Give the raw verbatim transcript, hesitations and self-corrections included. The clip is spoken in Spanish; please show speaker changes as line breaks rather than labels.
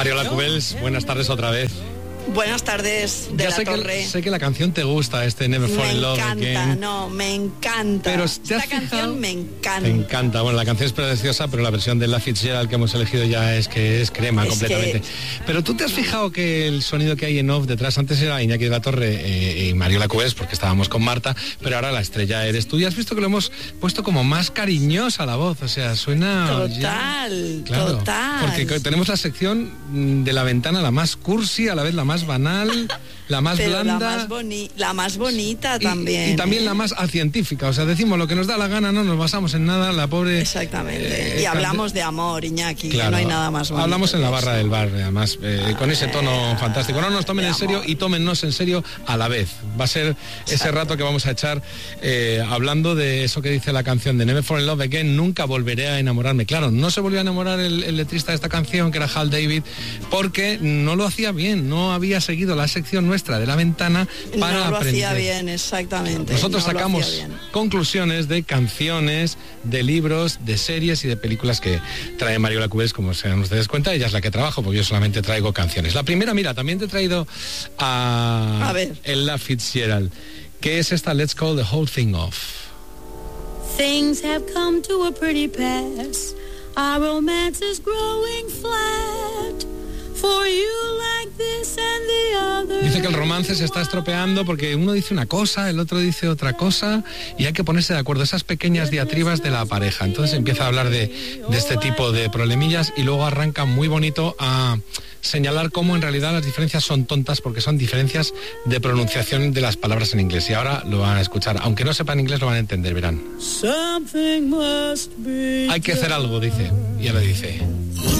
Mariola Cubels, buenas tardes otra vez.
Buenas tardes, de
ya
la
sé
Torre.
Que, sé que la canción te gusta, este Never Fall in Love Again.
Me encanta, no, me encanta.
Pero
esta canción fijado? me encanta.
Te encanta. Bueno, la canción es preciosa, pero la versión de Ella Fitzgerald que hemos elegido ya es que es crema es completamente. Que... Pero tú te has fijado que el sonido que hay en off detrás, antes era Iñaki de la Torre eh, y Mariola Cubels, porque estábamos con Marta, pero ahora la estrella eres tú. Y has visto que lo hemos puesto como más cariñosa la voz, o sea, suena...
Total,
ya... claro,
total.
Porque tenemos la sección de la ventana, la más cursi, a la vez la más banal... La más
Pero
blanda.
La más, boni- la más bonita
y,
también.
Y también
¿eh?
la más científica. O sea, decimos lo que nos da la gana, no nos basamos en nada, la pobre...
Exactamente.
Eh,
y hablamos de amor, Iñaki,
claro,
que no hay nada más bonito.
Hablamos en la barra del bar, además, eh, ah, con ese tono fantástico. No nos tomen en serio y tómennos en serio a la vez. Va a ser Exacto. ese rato que vamos a echar eh, hablando de eso que dice la canción de Never Fall in Love Again, nunca volveré a enamorarme. Claro, no se volvió a enamorar el, el letrista de esta canción, que era Hal David, porque no lo hacía bien, no había seguido la sección nuestra de la ventana para
no lo
aprender.
hacía bien, exactamente.
Nosotros
no
sacamos conclusiones de canciones, de libros, de series y de películas que trae Mariola Cubels, como se dan ustedes cuenta. Ella es la que trabajo, porque yo solamente traigo canciones. La primera, mira, también te he traído a,
a ver.
Ella Fitzgerald, que es esta Let's Call the Whole Thing Off.
Things have come to a pretty pass. Our romance is growing flat. For you like this and the other.
Dice que el romance se está estropeando porque uno dice una cosa, el otro dice otra cosa y hay que ponerse de acuerdo, esas pequeñas diatribas de la pareja. Entonces empieza a hablar de, de este tipo de problemillas y luego arranca muy bonito a señalar cómo en realidad las diferencias son tontas porque son diferencias de pronunciación de las palabras en inglés. Y ahora lo van a escuchar, aunque no sepan inglés lo van a entender, verán. Hay que hacer algo, dice, y ahora dice...